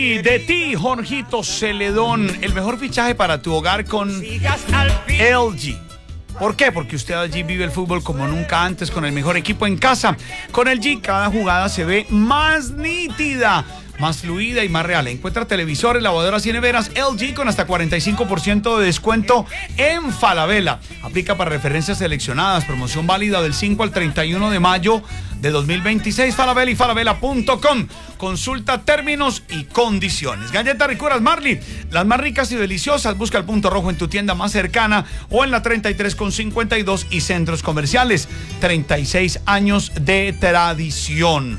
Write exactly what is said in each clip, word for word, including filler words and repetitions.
G, de ti, Jorgito Celedón. El mejor fichaje para tu hogar con L G. ¿Por qué? Porque usted allí vive el fútbol como nunca antes, con el mejor equipo en casa. Con L G cada jugada se ve más nítida, más fluida y más real. Encuentra televisores, lavadoras y neveras L G con hasta cuarenta y cinco por ciento de descuento en Falabella. Aplica para referencias seleccionadas. Promoción válida del cinco al treinta y uno de mayo de dos mil veintiséis. Falabella y falabella punto com. Consulta términos y condiciones. Galletas Ricuras Marley, las más ricas y deliciosas. Busca el punto rojo en tu tienda más cercana o en la treinta y tres con cincuenta y dos y centros comerciales. treinta y seis años de tradición.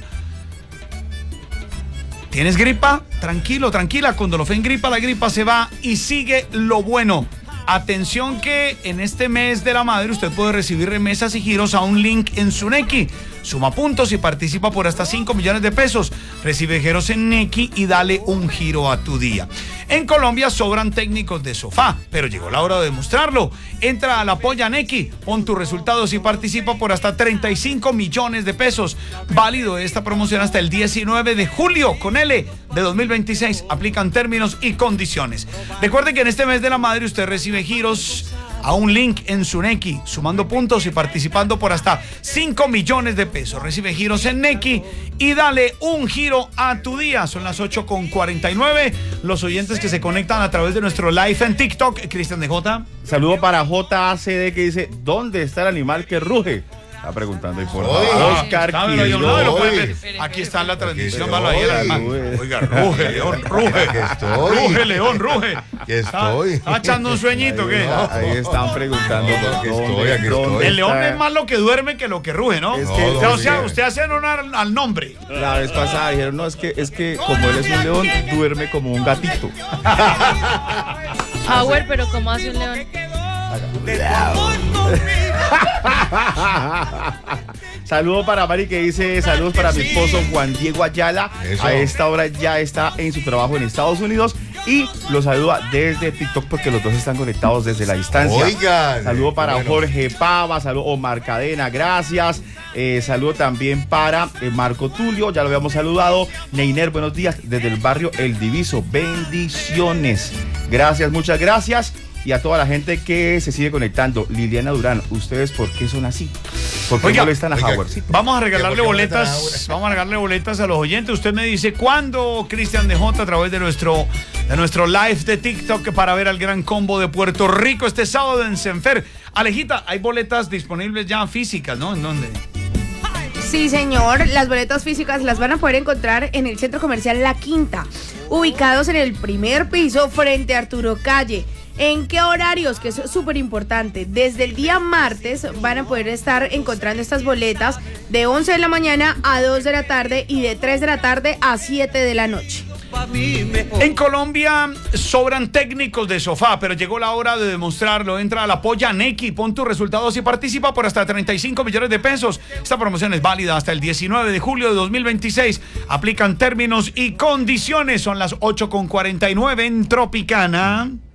¿Tienes gripa? Tranquilo, tranquila. Con Dolofen Gripa, la gripa se va y sigue lo bueno. Atención que en este mes de la madre usted puede recibir remesas y giros a un link en su Nequi. Suma puntos y participa por hasta cinco millones de pesos. Recibe giros en Nequi y dale un giro a tu día. En Colombia sobran técnicos de sofá, pero llegó la hora de demostrarlo. Entra a la Polla Nequi, pon tus resultados y participa por hasta treinta y cinco millones de pesos. Válido esta promoción hasta el diecinueve de julio con L de dos mil veintiséis. Aplican términos y condiciones. Recuerde que en este mes de la madre usted recibe giros a un link en su Nequi, sumando puntos y participando por hasta cinco millones de pesos. Recibe giros en Nequi y dale un giro a tu día. Son las ocho con cuarenta y nueve. Los oyentes que se conectan a través de nuestro live en TikTok. Cristian de J. Saludo para J A C D que dice, ¿dónde está el animal que ruge? Está preguntando ahí por Oscar Quirós. Aquí está en la transmisión. Oiga, ruge, León, ruge. Ruge, León, ruge. Estoy. ¿Está echando un sueñito qué? Ahí están preguntando. Aquí estoy, aquí estoy. El león es más lo que duerme que lo que ruge, ¿no? Es que, o sea, usted hace honor al nombre. La vez pasada dijeron, no, es que, es que como él es un león, duerme como un gatito. Ah, bueno, pero ¿cómo hace un león? Saludos para Mari que dice, saludos para mi esposo Juan Diego Ayala. Eso. A esta hora ya está en su trabajo en Estados Unidos y lo saluda desde TikTok porque los dos están conectados desde la distancia. Oigan. Saludo para bueno. Jorge Pava, saludo Omar Cadena, gracias. Eh, saludo también para eh, Marco Tulio, ya lo habíamos saludado. Neiner, buenos días desde el barrio El Diviso, bendiciones. Gracias, muchas gracias. Y a toda la gente que se sigue conectando. Liliana Durán, ¿ustedes por qué son así? ¿Por qué Oiga, molestan a oiga, Howard? Vamos a regalarle ¿Por qué boletas, molestan a vamos a regalarle boletas a los oyentes. Usted me dice cuándo, Cristian de J, a través de nuestro, de nuestro live de TikTok para ver al Gran Combo de Puerto Rico este sábado en Senfer. Alejita, hay boletas disponibles ya físicas, ¿no? ¿En dónde? Sí, señor. Las boletas físicas las van a poder encontrar en el Centro Comercial La Quinta, ubicados en el primer piso frente a Arturo Calle. ¿En qué horarios? Que es súper importante. Desde el día martes van a poder estar encontrando estas boletas de once de la mañana a dos de la tarde y de tres de la tarde a siete de la noche. En Colombia sobran técnicos de sofá, pero llegó la hora de demostrarlo. Entra a la Polla Nequi, pon tus resultados y participa por hasta treinta y cinco millones de pesos. Esta promoción es válida hasta el diecinueve de julio de dos mil veintiséis. Aplican términos y condiciones. Son las ocho con cuarenta y nueve en Tropicana.